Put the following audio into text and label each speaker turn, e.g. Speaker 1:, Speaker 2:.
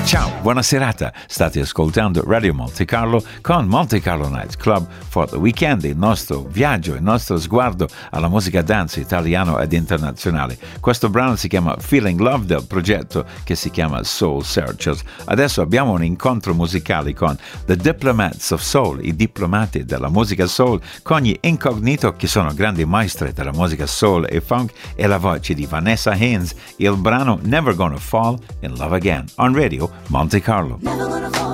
Speaker 1: Ciao, buona serata. State ascoltando Radio Monte Carlo con Monte Carlo Night Club for the Weekend, il nostro viaggio, il nostro sguardo alla musica dance italiano ed internazionale. Questo brano si chiama Feeling Love del progetto che si chiama Soul Searchers. Adesso abbiamo un incontro musicale con The Diplomats of Soul, i diplomati della musica soul, con gli Incognito che sono grandi maestri della musica soul e funk e la voce di Vanessa Haynes, il brano Never Gonna Fall in Love Again on Radio Monte Carlo.